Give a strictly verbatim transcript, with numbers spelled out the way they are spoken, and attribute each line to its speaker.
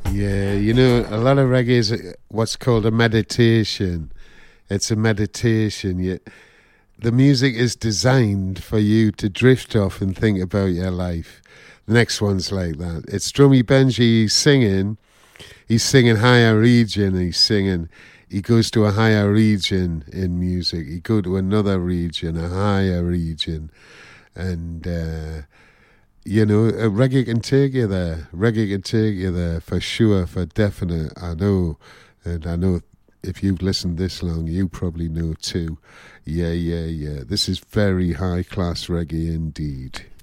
Speaker 1: Yeah, you know, a lot of reggae is what's called a meditation. It's a meditation. You, the music is designed for you to drift off and think about your life. The next one's like that. It's Drummy Benji, he's singing. He's singing higher region. He's singing. He goes to a higher region in music. He go to another region, a higher region. And... Uh, You know, uh, reggae can take you there. Reggae can take you there for sure, for definite. I know. And I know if you've listened this long, you probably know too. Yeah, yeah, yeah. This is very high-class reggae indeed.